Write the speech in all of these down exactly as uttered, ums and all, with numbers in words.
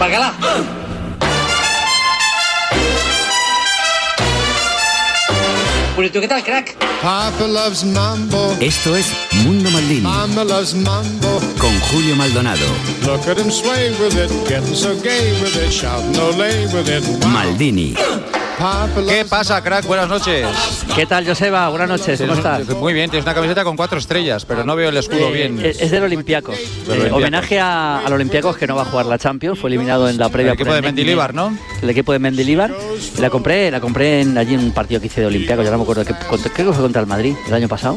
Bacala. Bueno, ¿y tú qué tal, crack? Papa loves mambo. Esto es Mundo Maldini. Mama loves mambo. Con Julio Maldonado. Look at him sway with it, getting so gay with it, shouting olé with it. Wow. Maldini. ¿Qué pasa, crack? Buenas noches. ¿Qué tal, Joseba? Buenas noches, ¿cómo estás? Muy bien, tienes una camiseta con cuatro estrellas, pero no veo el escudo Eh, bien. Es del Olympiacos. Del Eh, Olympiacos. homenaje a, al Olympiacos, que no va a jugar la Champions, fue eliminado en la previa. El equipo por de Mendilibar, ¿no? El equipo de Mendilibar. La compré, la compré en, allí en un partido que hice de Olympiacos, ya no me acuerdo, que, contra- creo que fue contra el Madrid el año pasado.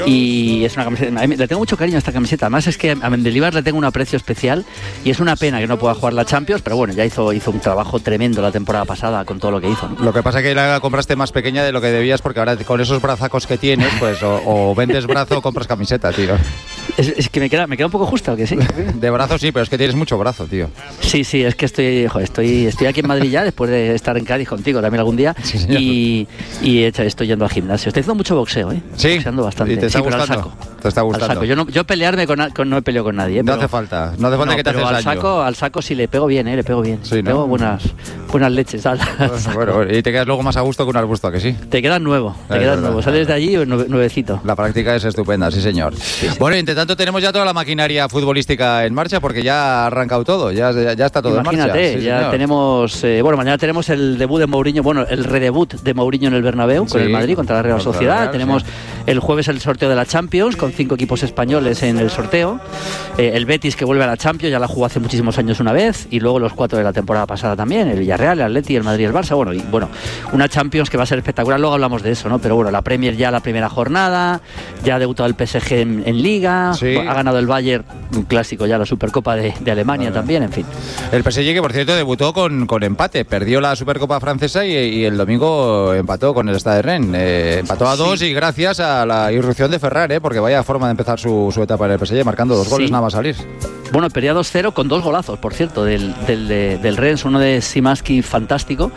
Y es una camiseta, a mí le tengo mucho cariño a esta camiseta. Además es que a Mendilibar le tengo un aprecio especial y es una pena que no pueda jugar la Champions, pero bueno, ya hizo, hizo un trabajo tremendo la temporada pasada con todo lo que hizo, ¿no? Lo que pasa es que la compraste más pequeña de lo que debías, porque ahora con esos brazacos que tienes, pues o, o vendes brazo o compras camiseta, tío. Es, es que me queda, me queda un poco justa, ¿o que sí? De brazo sí, pero es que tienes mucho brazo, tío. Sí, sí, es que estoy, joder, estoy, estoy aquí en Madrid ya, después de estar en Cádiz contigo también algún día. Sí, señor. y, y estoy yendo al gimnasio. Estoy haciendo mucho boxeo, ¿eh? Sí. Boxeando bastante. ¿Y te está sí, pero al gustando? saco. Te está Al gustando. saco. Yo, no, yo pelearme con, na- con no he peleado con nadie. ¿eh? No Pero- hace falta, no hace falta no, que te pero haces al daño. saco, al saco sí le pego bien, ¿eh? Le pego bien. Sí, ¿no? Pego buenas, buenas leches. Al, al Bueno, saco. bueno, bueno, y te quedas luego más a gusto que un arbusto, ¿a que sí? Te quedas nuevo, te Es quedas verdad. nuevo. Sales de allí nueve- nuevecito. La práctica es estupenda, sí señor. Bueno, y entre tanto tenemos ya toda la maquinaria futbolística en marcha, porque ya ha arrancado todo, ya, ya, ya está todo Imagínate, en marcha. Sí, ya señor. tenemos, eh, bueno, mañana tenemos el debut de Mourinho, bueno, el redebut de Mourinho en el Bernabéu con Sí, el Madrid contra la Real contra la Sociedad. Real, tenemos sí. el jueves el sorteo de la Champions con cinco equipos españoles en el sorteo. Eh, el Betis, que vuelve a la Champions, ya la jugó hace muchísimos años una vez, y luego los cuatro de la temporada pasada también, el Villarreal, el Atleti, el Madrid y el Barça. Bueno, y bueno, una Champions que va a ser espectacular, luego hablamos de eso, ¿no? Pero bueno, la Premier ya la primera jornada, ya ha debutado el P S G en, en Liga, Sí. ha ganado el Bayern, un clásico ya, la Supercopa de, de Alemania también, en fin. El P S G, que por cierto debutó con, con empate, perdió la Supercopa francesa y, y el domingo empató con el Stade de Rennes. Eh, empató a dos y gracias a la irrupción de Ferran, eh, porque vaya forma de empezar su, su etapa en el P S G, marcando dos goles Sí. nada más salir. Bueno, perdía dos cero con dos golazos, por cierto, del, del, de- del Rennes, uno de Szymański fantástico.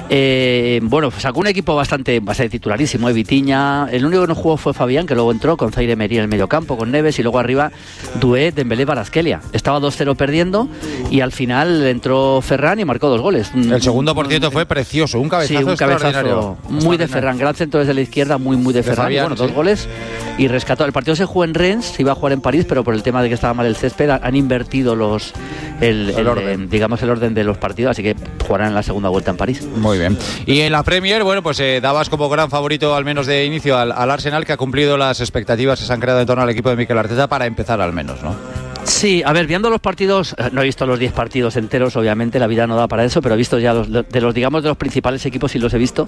Eh, bueno, sacó un equipo bastante, bastante titularísimo, eh, Vitinha. El único que no jugó fue Fabián, que luego entró con Zaire Emery en el mediocampo, con Neves, y luego arriba Doué, Dembélé, Kvaratskhelia. Estaba dos cero perdiendo y al final entró Ferran y marcó dos goles. Un- El segundo, por un- cierto, fue precioso, un cabezazo Sí, un extraordinario. cabezazo muy de Ferran, gran centro desde la izquierda, muy muy de De Ferran. Fabián, Y bueno, dos sí. goles y rescató. El partido se jugó en Rennes, se iba a jugar en París, pero por el tema de que estaba mal el césped han invertido los el, El el, orden. eh, digamos el orden de los partidos, así que jugarán en la segunda vuelta en París. Muy bien. Y en la Premier, bueno, pues eh, dabas como gran favorito, al menos de inicio, al, al Arsenal, que ha cumplido las expectativas que se han creado en torno al equipo de Mikel Arteta para empezar al menos, ¿no? Sí, a ver, viendo los partidos, eh, no he visto los diez partidos enteros, obviamente, la vida no da para eso, pero he visto ya los de los, digamos, de los principales equipos, sí los he visto,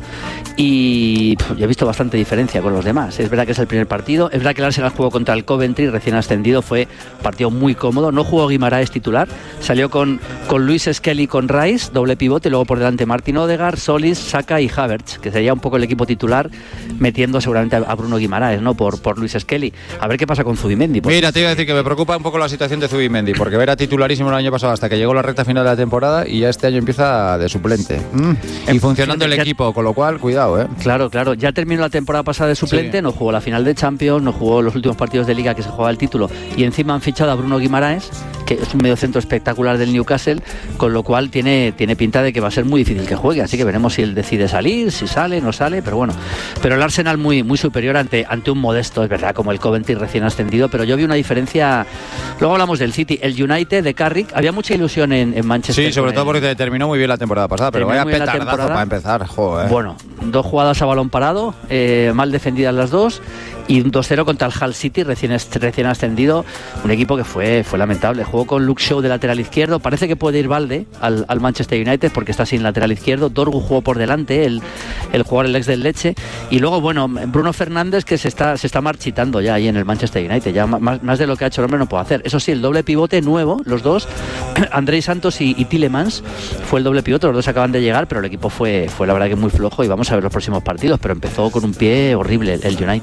y pff, ya he visto bastante diferencia con los demás. Es verdad que es el primer partido, es verdad que el Arsenal jugó contra el Coventry, recién ascendido, fue un partido muy cómodo, no jugó Guimaraes titular, salió con, con Luis Skelly, con Rice, doble pivote, y luego por delante Martin Odegaard, Solis, Saka y Havertz, que sería un poco el equipo titular, metiendo seguramente a, a Bruno Guimaraes, ¿no? Por, por Luis Skelly. A ver qué pasa con Zubimendi. porque- Mira, te iba a decir que me preocupa un poco la situación de Zubimendi, porque era titularísimo el año pasado hasta que llegó la recta final de la temporada y ya este año empieza de suplente. Mm. Y funcionando el fíjate, ya- equipo, con lo cual, cuidado, ¿eh? Claro, claro. Ya terminó la temporada pasada de suplente, Sí. no jugó la final de Champions, no jugó los últimos partidos de Liga que se jugaba el título, y encima han fichado a Bruno Guimaraes, que es un mediocentro espectacular del Newcastle, con lo cual tiene, tiene pinta de que va a ser muy difícil que juegue, así que veremos si él decide salir, si sale, no sale, pero bueno. Pero el Arsenal muy, muy superior ante, ante un modesto, es verdad, como el Coventry recién ascendido, pero yo vi una diferencia. Luego hablamos del City, el United de Carrick, había mucha ilusión en, en Manchester. Sí, sobre con todo el- porque terminó muy bien la temporada pasada, pero Terminó vaya muy bien la petardazo temporada. para empezar, joder. Bueno, dos jugadas a balón parado, eh, mal defendidas las dos, y un dos cero contra el Hull City, recién, est- recién ascendido, un equipo que fue, fue lamentable. Jugó con Luke Shaw de lateral izquierdo, parece que puede ir Valde al, al Manchester United porque está sin lateral izquierdo. Dorgu jugó por delante, el, el jugador, el ex del Leche, y luego, bueno, Bruno Fernández, que se está, se está marchitando ya ahí en el Manchester United, ya más, más de lo que ha hecho el hombre no puede hacer. Eso sí, el doble pivote nuevo, los dos, Andrei Santos y, y Tielemans, fue el doble pivote, los dos acaban de llegar, pero el equipo fue, fue la verdad que muy flojo, y vamos a ver los próximos partidos, pero empezó con un pie horrible el, el United. Y lo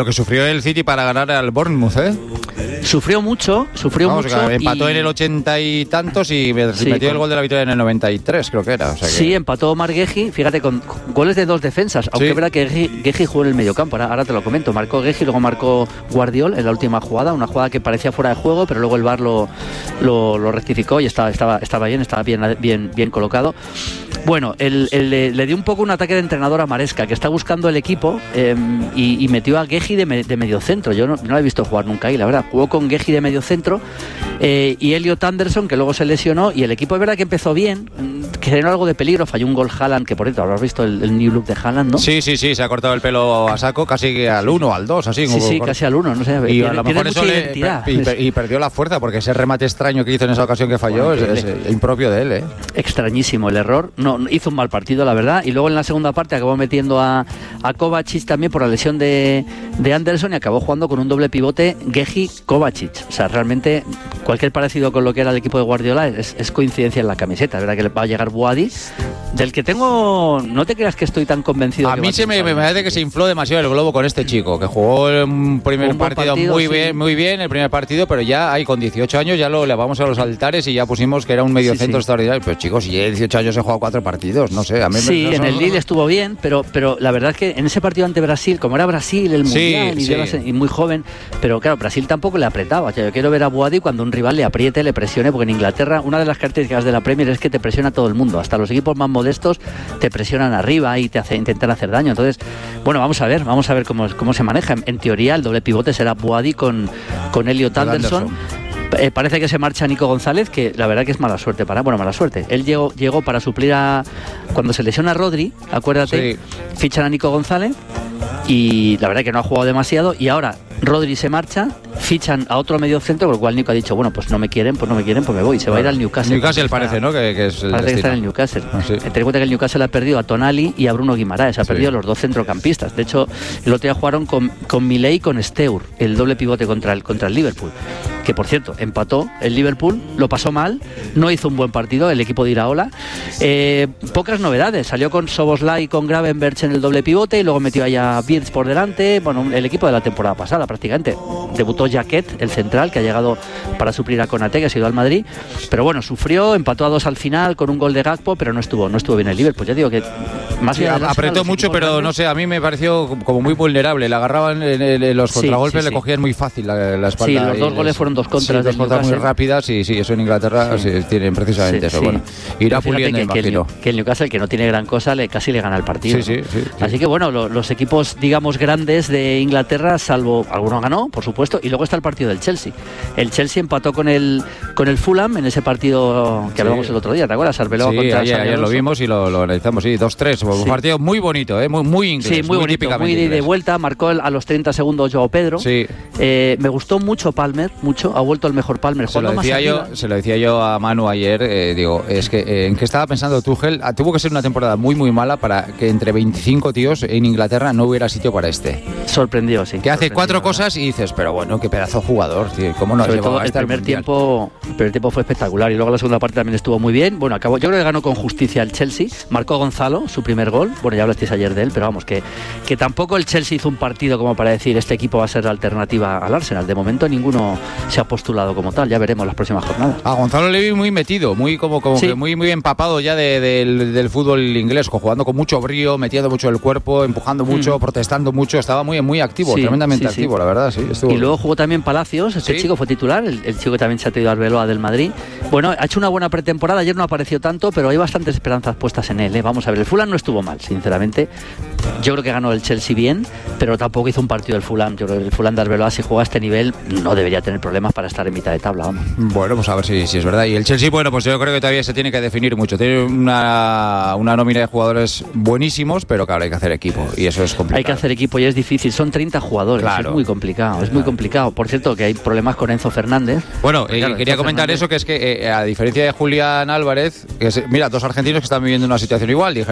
que sufrió el City para ganar al Bournemouth, ¿eh? Sufrió mucho, sufrió Vamos, mucho. empató y... en el ochenta y tantos y metió sí, el con... gol de la victoria en el noventa y tres, creo que era. O sea que... Sí, empató Margueji, fíjate, con goles de dos defensas, aunque sí. es verdad que Gueji jugó en el mediocampo, ahora, ahora te lo comento, marcó Gueji, luego marcó Guardiol en la última jugada, una jugada que parecía fuera de juego, pero luego el V A R lo, lo, lo rectificó y estaba, estaba, estaba bien, estaba bien, bien, bien colocado. Bueno, el, el, le, le dio un poco un ataque de entrenador a Maresca, que está buscando el equipo eh, y, y metió a Gueji de, me, de mediocentro. Yo no, no lo he visto jugar nunca ahí, la verdad. Jugó con Gueji de mediocentro eh, y Elliot Anderson, que luego se lesionó, y el equipo es verdad que empezó bien, que generó algo de peligro, falló un gol Haaland, que por cierto, habrás visto el, el new look de Haaland, ¿no? Sí, sí, sí, se ha cortado el pelo a saco, casi al uno, al dos, así. Sí, sí, por... casi al uno, no sé. Y tiene, a lo mejor eso le... y, y perdió la fuerza, porque ese remate extraño que hizo en esa ocasión que falló bueno, es, es impropio de él, ¿eh? Extrañísimo el error, no, hizo un mal partido, la verdad, y luego en la segunda parte acabó metiendo a, a Kovacic también por la lesión de, de Anderson y acabó jugando con un doble pivote Gueji-Kovacic. O sea, realmente cualquier parecido con lo que era el equipo de Guardiola es, es coincidencia en la camiseta. Es verdad que va a llegar Boadi, del que tengo, no te creas que estoy tan convencido. A que mí se me, me parece que se infló demasiado el globo con este chico, que jugó un primer un partido, partido muy sí. bien, muy bien, el primer partido, pero ya hay con dieciocho años ya lo levamos a los altares y ya pusimos que era un medio sí, centro sí. extraordinario. Pero chicos, si ya dieciocho años he jugado cuatro partidos, no sé, a mí sí, me, no, en no, el no, Lille no. estuvo bien, pero, pero la verdad es que en ese partido ante Brasil, como era Brasil, el mundial sí, y, sí. y muy joven, pero claro, Brasil tampoco le apretaba. O sea, yo quiero ver a Boadi cuando un rival le apriete, le presione, porque en Inglaterra una de las características de la Premier es que te presiona todo el mundo, hasta los equipos más modestos te presionan arriba y te hace, intentan hacer daño. Entonces, bueno, vamos a ver, vamos a ver cómo, cómo se maneja. En, en teoría, el doble pivote será Boadi con, con Elliot Anderson. Anderson. Eh, parece que se marcha Nico González, que la verdad que es mala suerte para, bueno, mala suerte. Él llegó, llegó para suplir a cuando se lesiona a Rodri, acuérdate, sí. fichan a Nico González y la verdad que no ha jugado demasiado y ahora Rodri se marcha, fichan a otro medio centro, con lo cual Nico ha dicho, bueno, pues no me quieren, pues no me quieren, pues me voy, se va a ir al Newcastle. Newcastle parece, ¿no? Que, que es el parece destino. que está en el Newcastle. Ah, sí. Ten en cuenta que el Newcastle ha perdido a Tonali y a Bruno Guimaraes, ha sí. perdido a los dos centrocampistas. De hecho, el otro día jugaron con, con Milei y con Steur, el doble pivote contra el, contra el Liverpool. Que por cierto, empató el Liverpool, lo pasó mal, no hizo un buen partido el equipo de Iraola. Eh, pocas novedades, salió con Szoboszlai y con Gravenberch en el doble pivote y luego metió allá a Wirtz por delante. Bueno, el equipo de la temporada pasada prácticamente. Debutó Jaquet, el central, que ha llegado para suplir a Konaté, que ha sido al Madrid. Pero bueno, sufrió, empató a dos al final con un gol de Gakpo, pero no estuvo, no estuvo bien el Liverpool. Ya digo que más sí, apretó mucho, pero grandes. No sé, a mí me pareció como muy vulnerable. Le agarraban en, en, en los contragolpes, sí, sí, le cogían sí. muy fácil la, la espalda. Sí, los dos goles les... fueron dos contras. Sí, dos contras muy rápidas y sí, eso en Inglaterra sí. Sí, tienen precisamente sí, eso. Sí. Bueno, irá puliendo, que, imagino. Que el, que el Newcastle, que no tiene gran cosa, le, casi le gana el partido. Sí, ¿no? sí, sí, sí. Así que bueno, lo, los equipos, digamos, grandes de Inglaterra, salvo alguno ganó, por supuesto, y luego está el partido del Chelsea. El Chelsea empató con el con el Fulham en ese partido que sí. hablamos el otro día, ¿te acuerdas? Arbeloa sí, contra ayer, ayer lo vimos y lo, lo analizamos, sí, dos tres. Un sí. partido muy bonito, ¿eh? muy, muy inglés. Sí, muy, muy bonito, muy de, de vuelta. Marcó el, a los treinta segundos Joao Pedro. Sí. Eh, me gustó mucho Palmer, mucho. Ha vuelto el mejor Palmer. Se lo, decía yo, se lo decía yo a Manu ayer, eh, digo, es que eh, en qué estaba pensando Tuchel, ah, tuvo que ser una temporada muy muy mala para que entre veinticinco tíos en Inglaterra no hubiera sitio para este. Sorprendió, sí. Que hace cuatro cosas y dices, pero bueno, qué pedazo de jugador, tío, cómo no Sobre todo el primer tiempo, el primer tiempo fue espectacular y luego la segunda parte también estuvo muy bien. Bueno, acabó, yo creo que ganó con justicia el Chelsea, marcó Gonzalo su primer gol, bueno, ya hablasteis ayer de él, pero vamos, que, que tampoco el Chelsea hizo un partido como para decir este equipo va a ser la alternativa al Arsenal. De momento ninguno se ha postulado como tal, ya veremos las próximas jornadas. A Gonzalo le vi muy metido, muy como, como sí. que muy, muy empapado ya de, de, del, del fútbol inglés, jugando con mucho brío, metiendo mucho el cuerpo, empujando mucho, mm. protestando mucho, estaba muy, muy activo, sí, tremendamente sí, activo, sí. la verdad, sí. Estuvo... Y luego jugó también Palacios, este sí. chico fue titular, el, el chico que también se ha traído a Arbeloa del Madrid. Bueno, ha hecho una buena pretemporada, ayer no apareció tanto, pero hay bastantes esperanzas puestas en él, ¿eh? Vamos a ver, el Fulham no estuvo mal, sinceramente. Yo creo que ganó el Chelsea bien, pero tampoco hizo un partido del Fulham. Yo creo que el Fulham de Arbeloa, si juega a este nivel, no debería tener problemas para estar en mitad de tabla, vamos. Bueno, pues a ver si, si es verdad. Y el Chelsea, bueno, pues yo creo que todavía se tiene que definir mucho. Tiene una, una nómina de jugadores buenísimos, pero claro, hay que hacer equipo y eso es complicado. Hay que hacer equipo y es difícil. Son treinta jugadores, claro. es muy complicado, es claro. muy complicado. Por cierto, que hay problemas con Enzo Fernández. Bueno, eh, claro, quería Enzo comentar Fernández. eso, que es que eh, a diferencia de Julián Álvarez, que es, mira, dos argentinos que están viviendo una situación igual, dijeron que querían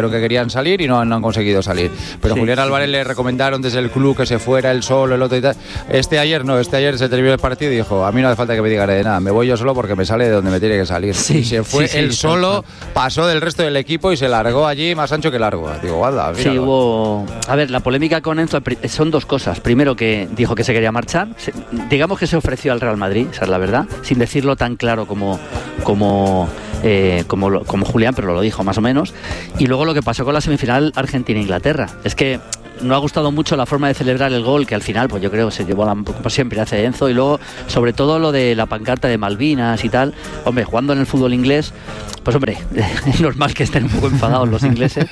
querían salir y no, no han conseguido salir. Pero Sí, Julián sí. Álvarez le recomendaron desde el club que se fuera él solo, el otro y tal. Este ayer no, este ayer se terminó el partido y dijo, a mí no hace falta que me diga de nada, me voy yo solo porque me sale de donde me tiene que salir. Sí, y se fue sí, sí, él sí, solo, sí. pasó del resto del equipo y se largó allí más ancho que largo. Digo, guarda, Sí, míralo. hubo... A ver, la polémica con Enzo son dos cosas. Primero, que dijo que se quería marchar. Se- digamos que se ofreció al Real Madrid, esa es la verdad, sin decirlo tan claro como, como, eh, como, lo- como Julián, pero lo dijo más o menos. Y luego lo que pasó con la semifinal Argentina-Inglaterra. Es que no ha gustado mucho la forma de celebrar el gol, que al final, pues yo creo, se llevó la, como siempre hace Enzo. Y luego, sobre todo, lo de la pancarta de Malvinas y tal. Hombre, jugando en el fútbol inglés, pues hombre, es normal que estén un poco enfadados los ingleses.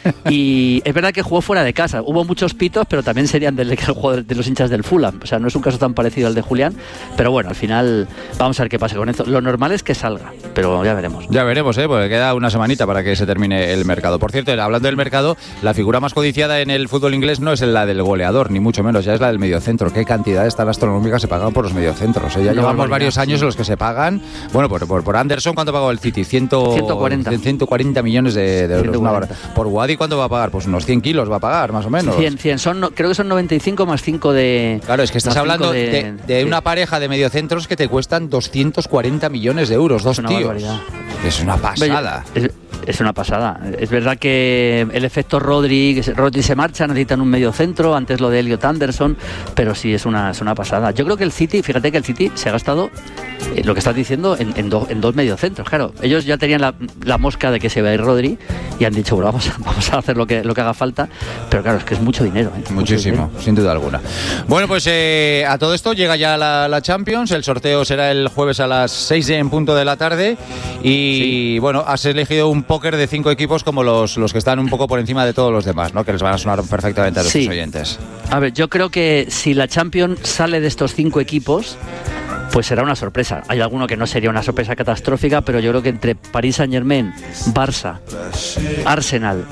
Y es verdad que jugó fuera de casa. Hubo muchos pitos, pero también serían del juego de los hinchas del Fulham. O sea, no es un caso tan parecido al de Julián. Pero bueno, al final vamos a ver qué pasa con Enzo. Lo normal es que salga, pero ya veremos. Ya veremos, ¿eh? Porque queda una semanita para que se termine el mercado. Por cierto, hablando del mercado, la figura más codiciada en el fútbol inglés no es la del goleador, ni mucho menos, ya es la del mediocentro. ¿Qué cantidades tan astronómicas se pagan por los mediocentros? ¿eh? Ya Una llevamos barbaridad, varios años sí. en los que se pagan. Bueno, por, por, por Anderson, ¿cuánto pagó el City? ciento cuarenta millones de, de euros. Una barbaridad. Por Wadi, ¿cuánto va a pagar? Pues unos cien kilos va a pagar, más o menos. cien, cien. Son, no- creo que son noventa y cinco más cinco de... Claro, es que estás más hablando cinco de, de sí. una pareja de mediocentros que te cuestan doscientos cuarenta millones de euros, dos Es una tíos. barbaridad. Es una pasada. Es, es una pasada. Es verdad que el efecto Rodri, que se- Rodri se marcha, necesitan un medio centro, antes lo de Elliot Anderson, pero sí es una, es una pasada. Yo creo que el City, fíjate que el City se ha gastado eh, lo que estás diciendo en, en, do- en dos mediocentros. Claro, ellos ya tenían la, la mosca de que se va a ir Rodri y han dicho, bueno, vamos, a- vamos a hacer lo que, lo que haga falta, pero claro, es que es mucho dinero. ¿eh? Mucho Muchísimo, dinero. sin duda alguna. Bueno, pues eh, a todo esto llega ya la, la Champions. El sorteo será el jueves a las seis en punto de la tarde. Y bueno, has elegido un póker de cinco equipos como los, los que están un poco por encima de todos los demás, ¿no? Que les van a sonar perfectamente a nuestros Sí. oyentes. A ver, yo creo que si la Champions sale de estos cinco equipos, pues será una sorpresa. Hay alguno que no sería una sorpresa catastrófica, pero yo creo que entre Paris Saint-Germain, Barça, Arsenal,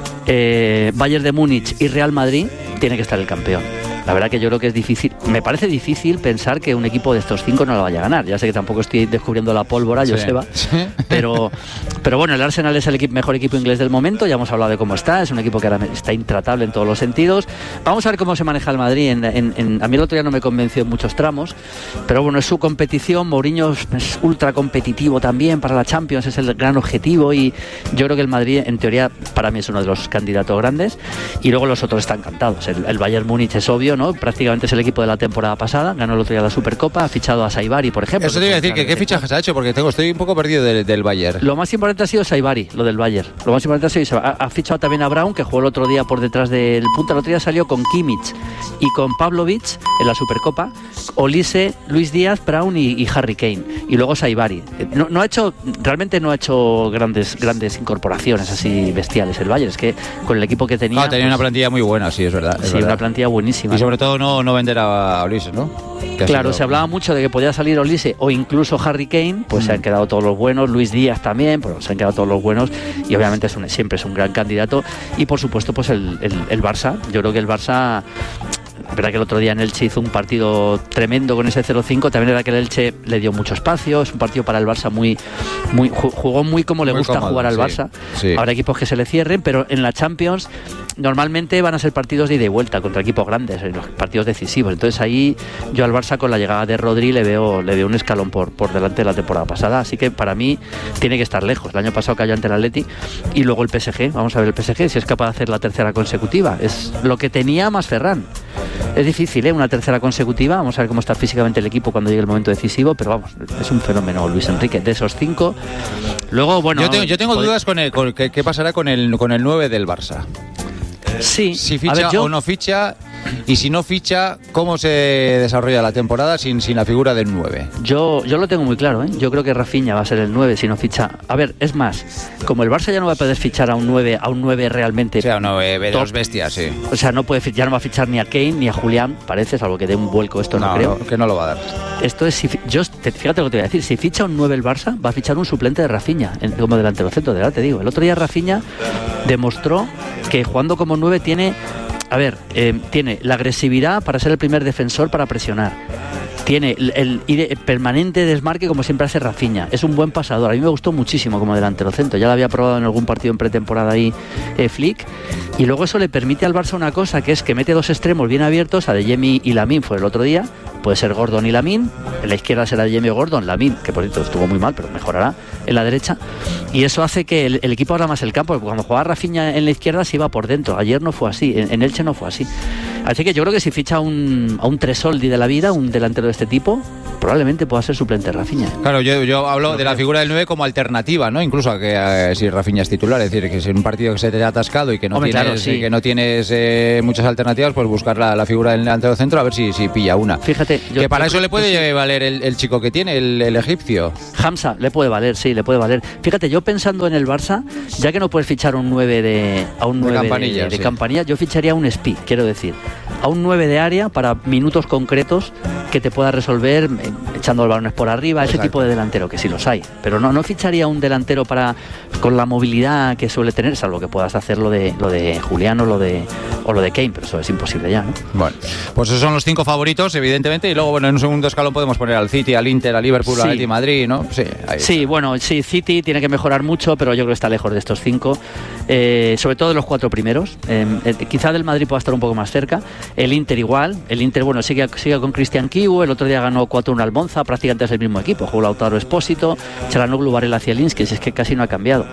eh, Bayern de Múnich y Real Madrid tiene que estar el campeón. La verdad que yo creo que es difícil, me parece difícil pensar que un equipo de estos cinco no lo vaya a ganar. Ya sé que tampoco estoy descubriendo la pólvora, Sí. Joseba, Sí. pero, pero bueno, el Arsenal es el equipo, mejor equipo inglés del momento, ya hemos hablado de cómo está, es un equipo que ahora está intratable en todos los sentidos. Vamos a ver cómo se maneja el Madrid. En, en- en- a mí el otro día no me convenció en muchos tramos, pero bueno, es su competición. Mourinho es, es ultra competitivo también para la Champions, es el gran objetivo y yo creo que el Madrid, en teoría, para mí es uno de los candidatos grandes y luego los otros están cantados. El, el Bayern Múnich es obvio, ¿no? Prácticamente es el equipo de la temporada pasada, ganó el otro día la Supercopa, ha fichado a Saibari, por ejemplo. Eso te iba a decir, que qué fichajes ha hecho, porque tengo, estoy un poco perdido del, del Bayern. Lo más importante ha sido Saibari, lo del Bayern. Lo más importante ha sido Saibari. Ha, ha fichado también a Brown, que jugó el otro día por detrás del punta. El otro día salió con Kimmich y con Pavlovic en la Supercopa. Olise, Luis Díaz, Brown y, y Harry Kane. Y luego Saibari. No, no ha hecho, realmente no ha hecho grandes, grandes incorporaciones así bestiales el Bayern. Es que con el equipo que tenía... Claro, tenía pues, una plantilla muy buena, sí, es verdad. es sí, verdad. una plantilla buenísima. Y sobre todo no, no vender a Ulises, ¿no? Que ha Claro, sido- se hablaba mucho de que podía salir Olise o incluso Harry Kane, pues Mm. se han quedado todos los buenos, Luis Díaz también, pues se han quedado todos los buenos y obviamente es un, siempre es un gran candidato y por supuesto pues el, el, el Barça, yo creo que el Barça... Es verdad que el otro día en Elche hizo un partido tremendo con ese cero cinco, también era que el Elche le dio mucho espacio, es un partido para el Barça muy, muy jugó muy como le Muy gusta cómodo, jugar al sí, Barça. sí. Habrá equipos que se le cierren, pero en la Champions normalmente van a ser partidos de ida y vuelta contra equipos grandes, en los partidos decisivos. Entonces ahí yo al Barça con la llegada de Rodri le veo, le veo un escalón por, por delante de la temporada pasada, así que para mí tiene que estar lejos. El año pasado cayó ante el Atleti y luego el P S G, vamos a ver el P S G si es capaz de hacer la tercera consecutiva. Es lo que tenía más Ferran. Es difícil, ¿eh? Una tercera consecutiva. Vamos a ver cómo está físicamente el equipo cuando llegue el momento decisivo, pero vamos, es un fenómeno Luis Enrique. De esos cinco, luego, bueno... Yo tengo, yo tengo pod- dudas con el, con qué, qué pasará con el, con el nueve del Barça. Sí, Si a ficha ver, yo- o no ficha, y si no ficha, ¿cómo se desarrolla la temporada sin, sin la figura del nueve? Yo, yo lo tengo muy claro, ¿eh? Yo creo que Rafinha va a ser el nueve si no ficha. A ver, es más, como el Barça ya no va a poder fichar a un nueve, a un nueve realmente. O sea, un nueve de top. dos bestias, sí. O sea, no puede, fi- ya no va a fichar ni a Kane ni a Julián, parece, salvo que dé un vuelco esto, no, No, creo. no, que no lo va a dar. Esto es, si, fi- yo, te- fíjate lo que te voy a decir, si ficha un nueve el Barça, va a fichar un suplente de Rafinha, en- como delantero centro, de verdad te digo. El otro día Rafinha demostró que jugando como nueve tiene, a ver, eh, tiene la agresividad para ser el primer defensor para presionar. tiene el, el, el permanente desmarque como siempre hace Rafinha. Es un buen pasador. A mí me gustó muchísimo como delantero centro. Ya lo había probado en algún partido en pretemporada ahí eh, Flick. Y luego eso le permite al Barça una cosa, que es que mete dos extremos bien abiertos, a Adeyemi y Lamine fue el otro día. Puede ser Gordon y Lamine. En la izquierda será Adeyemi o Gordon. Lamine, que por cierto estuvo muy mal, pero mejorará en la derecha. Y eso hace que el, el equipo abra más el campo. Porque cuando jugaba Rafinha en la izquierda se iba por dentro. Ayer no fue así. En, en Elche no fue así. Así que yo creo que si ficha un, a un Tresoldi de la vida, un delantero de este tipo, probablemente pueda ser suplente Rafinha. Claro, yo, yo hablo de la figura del nueve como alternativa, ¿no? Incluso a que eh, si Rafinha es titular, es decir, que si en un partido que se te ha atascado y que no Hombre, tienes, claro, sí. que no tienes eh, muchas alternativas, pues buscar la, la figura del delantero centro a ver si, si pilla una. Fíjate, yo, que para yo eso le puede sí. valer el, el chico que tiene, el, el egipcio. Hamza, le puede valer, sí, le puede valer. Fíjate, yo pensando en el Barça, ya que no puedes fichar un nueve de a un nueve de campanilla, de, de sí. campanilla, yo ficharía un Spi, quiero decir, a un nueve de área para minutos concretos que te pueda resolver eh, echando los balones por arriba, Exacto. ese tipo de delantero, que sí los hay, pero no, no ficharía un delantero para con la movilidad que suele tener, salvo que puedas hacer lo de lo de Julián o lo de o lo de Kane, pero eso es imposible ya, ¿no? Bueno, pues esos son los cinco favoritos, evidentemente, y luego bueno, en un segundo escalón podemos poner al City, al Inter, al Liverpool, sí. al Atleti Madrid, ¿no? Sí, ahí sí está. Bueno, sí, City tiene que mejorar mucho, pero yo creo que está lejos de estos cinco, eh, sobre todo de los cuatro primeros. Eh, eh, quizá del Madrid pueda estar un poco más cerca, el Inter igual, el Inter, bueno, sigue, sigue con Cristian Kiwu, el otro día ganó cuatro uno al Monza, prácticamente es el mismo equipo, jugó Lautaro Espósito, Çalhanoğlu, Varela, Zielinski, si es que casi no ha cambiado.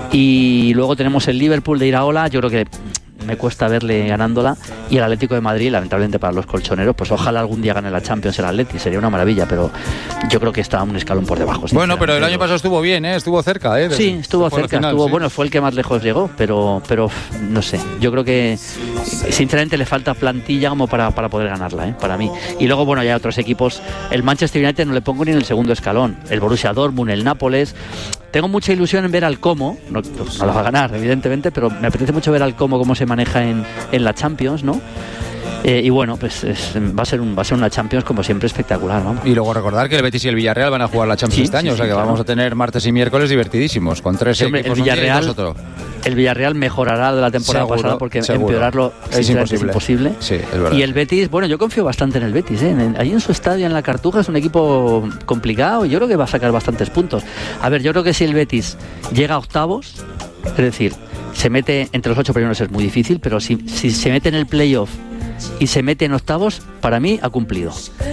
Y luego tenemos el Liverpool de Iraola, yo creo que me cuesta verle ganándola, y el Atlético de Madrid, lamentablemente para los colchoneros, pues ojalá algún día gane la Champions el Atleti, sería una maravilla, pero yo creo que está un escalón por debajo. Bueno, pero el año pasado estuvo bien, ¿eh? Estuvo cerca, ¿eh? Sí, estuvo cerca, final, estuvo sí. bueno, fue el que más lejos llegó, pero pero no sé, yo creo que sinceramente le falta plantilla como para, para poder ganarla, ¿eh? Para mí. Y luego, bueno, ya hay otros equipos, el Manchester United no le pongo ni en el segundo escalón, el Borussia Dortmund, el Nápoles. Tengo mucha ilusión en ver al Como, no, no la va a ganar, evidentemente, pero me apetece mucho ver al Como cómo se maneja en, en la Champions, ¿no? Eh, y bueno, pues es, va a ser un, va a ser una Champions como siempre espectacular, ¿no? Y luego recordar que el Betis y el Villarreal van a jugar la Champions sí, este año, sí, o sea que sí, vamos claro. a tener martes y miércoles divertidísimos, con tres sí, hombre, equipos, el Villarreal, un día y dos otro. El Villarreal mejorará de la temporada seguro, pasada porque seguro. empeorarlo sí, es, imposible. es imposible. Sí, es verdad. Y el Betis, bueno, yo confío bastante en el Betis, ¿eh? En, ahí en su estadio, en la Cartuja, es un equipo complicado y yo creo que va a sacar bastantes puntos. A ver, yo creo que si el Betis llega a octavos, es decir, se mete entre los ocho primeros es muy difícil, pero si, si se mete en el playoff y se mete en octavos, para mí ha cumplido.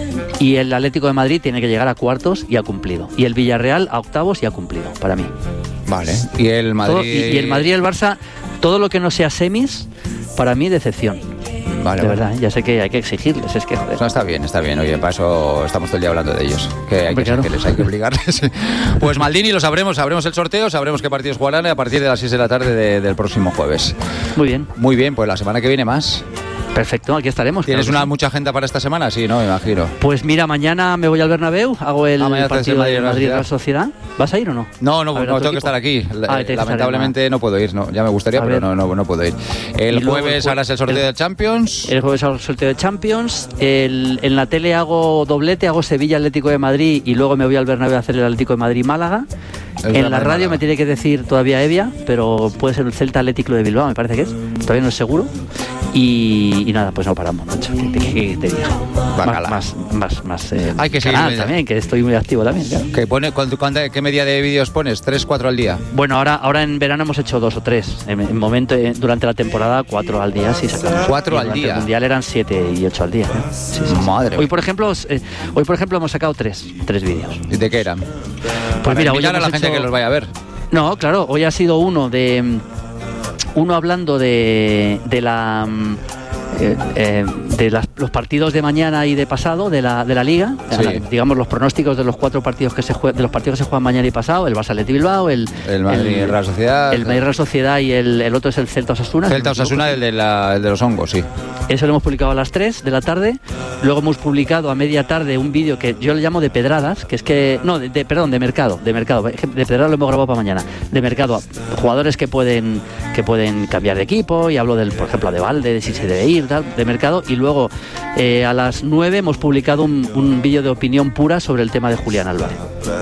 Y el Atlético de Madrid tiene que llegar a cuartos y ha cumplido. Y el Villarreal a octavos y ha cumplido, para mí. Vale. Y el Madrid... Todo, y, y el Madrid y el Barça, todo lo que no sea semis, para mí decepción. Vale, de vale. verdad, ya sé que hay que exigirles, es que joder. No, está bien, está bien. Oye, para eso estamos todo el día hablando de ellos. Que hay Hombre, que exigirles, claro. hay que obligarles. Pues Maldini, lo sabremos, sabremos el sorteo, sabremos qué partidos jugarán a partir de las seis de la tarde de, del próximo jueves. Muy bien. Muy bien, pues la semana que viene más. Perfecto, aquí estaremos. ¿Tienes claro una sí. mucha agenda para esta semana? Sí, ¿no? Me imagino. Pues mira, mañana me voy al Bernabéu, hago el ah, partido de Madrid Real Sociedad. ¿Vas a ir o no? No, no, no tengo equipo? que estar aquí. Ah, Lamentablemente estar no puedo ir, no. Ya me gustaría, a pero no, no, no puedo ir. El jueves el harás el sorteo el, de Champions. El jueves hago el sorteo de Champions. El, en la tele hago doblete, hago Sevilla Atlético de Madrid y luego me voy al Bernabéu a hacer el Atlético de Madrid Málaga. El en la radio Málaga. Me tiene que decir todavía Evia, pero puede ser el Celta Atlético de Bilbao, me parece que es. Todavía no es seguro. Y, y nada, pues no paramos, macho. ¿Qué, qué, qué te digo? Más, más, más, más. Eh, Hay que seguir canal, también, que estoy muy activo también. Claro. ¿Qué, pone, cuánto, cuánto, ¿Qué media de vídeos pones? ¿Tres, cuatro al día? Bueno, ahora, ahora en verano hemos hecho dos o tres. En, en momento, eh, durante la temporada, cuatro al día, sí sacamos. ¿Cuatro al día? El mundial eran siete y ocho al día. ¿eh? Sí, sí, sí. Madre. Hoy, por ejemplo, eh, hoy, por ejemplo, hemos sacado tres, tres vídeos. ¿Y de qué eran? Pues Para mira, hoy a la hecho... gente que los vaya a ver. No, claro, hoy ha sido uno de uno hablando de, de la eh, eh, de las, los partidos de mañana y de pasado de la de la liga, sí. la, digamos los pronósticos de los cuatro partidos que se jue, de los partidos que se juegan mañana y pasado, el Barça Athletic Bilbao, el el Madrid Real Sociedad, el Madrid Real Sociedad y el, el otro es el Celta Osasuna. Celta Osasuna, el de la, el de los hongos, sí. Eso lo hemos publicado a las tres de la tarde. Luego hemos publicado a media tarde un vídeo que yo le llamo de pedradas, que es que no, de, de perdón, de mercado, de mercado. De pedradas lo hemos grabado para mañana. De mercado, jugadores que pueden que pueden cambiar de equipo, y hablo del, por ejemplo, de Valde, de si se debe ir, tal, de mercado. Y luego eh, a las nueve hemos publicado un, un vídeo de opinión pura sobre el tema de Julián Álvarez.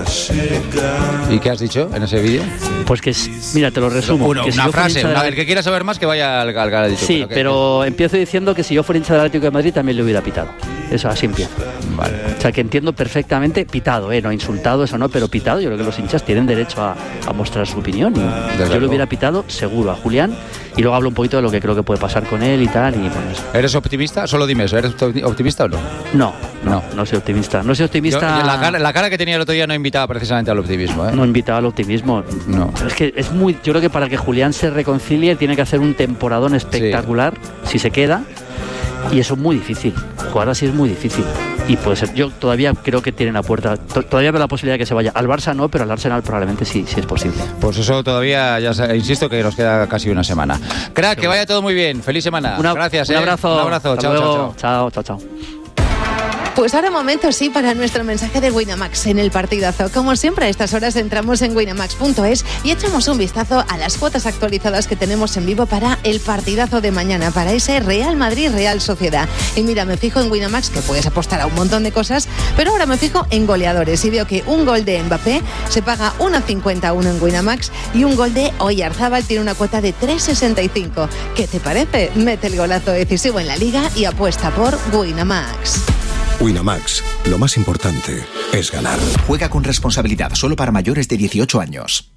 ¿Y qué has dicho en ese vídeo? Pues que, mira, te lo resumo. Uno, que una si frase, una, la... el que quiera saber más que vaya al canal. Sí, pero, que... pero empiezo diciendo que si yo fuera hincha del Atlético de Madrid también le hubiera pitado. Eso así empieza. Vale. O sea, que entiendo perfectamente, pitado, ¿eh? No insultado, eso no, pero pitado. Yo creo que los hinchas tienen derecho a, a mostrar su opinión. Y yo luego le hubiera pitado seguro a Julián, y luego hablo un poquito de lo que creo que puede pasar con él y tal. Y bueno, eso. ¿Eres optimista? Solo dime eso, ¿eres optimista o no? No, no, no, no soy optimista. No soy optimista. Yo, la, cara, la cara que tenía el otro día no invitaba precisamente al optimismo, ¿eh? No invitaba al optimismo. No. Es que es muy. Yo creo que para que Julián se reconcilie tiene que hacer un temporadón espectacular, sí, si se queda. Y eso es muy difícil. Jugar así es muy difícil. Y puede ser. Yo todavía creo que tienen la puerta. To- todavía veo la posibilidad de que se vaya. Al Barça no, pero al Arsenal probablemente sí, sí es posible. Pues eso todavía, ya insisto, que nos queda casi una semana. Crack, que vaya todo muy bien. Feliz semana. Una, Gracias, un ¿eh? abrazo. Un abrazo. Hasta Chao, luego. chao, chao. Chao, chao, chao. Pues ahora momento sí para nuestro mensaje de Winamax en el partidazo. Como siempre a estas horas entramos en winamax punto es y echamos un vistazo a las cuotas actualizadas que tenemos en vivo para el partidazo de mañana, para ese Real Madrid-Real Sociedad. Y mira, me fijo en Winamax, que puedes apostar a un montón de cosas, pero ahora me fijo en goleadores y veo que un gol de Mbappé se paga uno cincuenta y uno en Winamax y un gol de Oyarzábal tiene una cuota de tres sesenta y cinco. ¿Qué te parece? Mete el golazo decisivo en la Liga y apuesta por Winamax. Winamax, lo más importante es ganar. Juega con responsabilidad, solo para mayores de dieciocho años.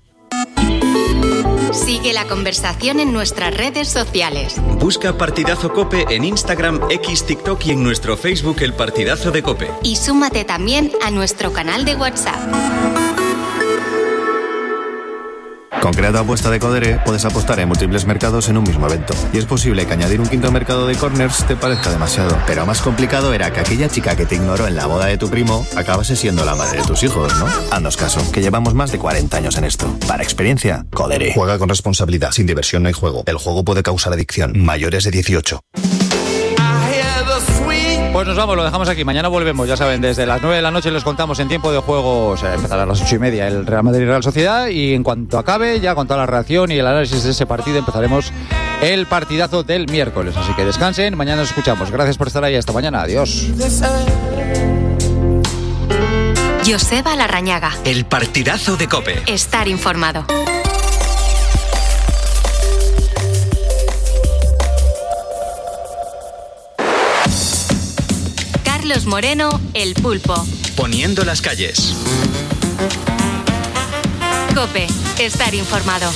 Sigue la conversación en nuestras redes sociales. Busca Partidazo COPE en Instagram, X, TikTok y en nuestro Facebook El Partidazo de COPE. Y súmate también a nuestro canal de WhatsApp. Con Creato Apuesta de Codere puedes apostar en múltiples mercados en un mismo evento. Y es posible que añadir un quinto mercado de corners te parezca demasiado. Pero más complicado era que aquella chica que te ignoró en la boda de tu primo acabase siendo la madre de tus hijos, ¿no? Haznos caso, que llevamos más de cuarenta años en esto. Para experiencia, Codere. Juega con responsabilidad, sin diversión no hay juego. El juego puede causar adicción. Mayores de dieciocho. Pues nos vamos, lo dejamos aquí. Mañana volvemos, ya saben, desde las nueve de la noche les contamos en tiempo de juego, o sea, empezará a las ocho y media el Real Madrid y Real Sociedad, y en cuanto acabe, ya con toda la reacción y el análisis de ese partido, empezaremos el partidazo del miércoles. Así que descansen, mañana nos escuchamos. Gracias por estar ahí, hasta mañana, adiós. Joseba Larrañaga. El Partidazo de COPE. Estar informado. Carlos Moreno, El Pulpo. Poniendo las calles. COPE. Estar informado.